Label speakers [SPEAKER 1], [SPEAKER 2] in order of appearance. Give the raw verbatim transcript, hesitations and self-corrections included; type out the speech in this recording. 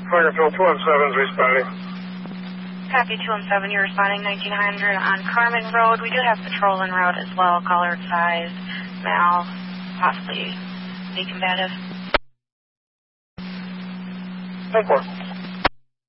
[SPEAKER 1] Microphone two one seven is responding.
[SPEAKER 2] Copy two one seven, you're responding nineteen hundred on Carmen Road. We do have patrol en route as well, colored size, male, possibly be combative.
[SPEAKER 1] ten four.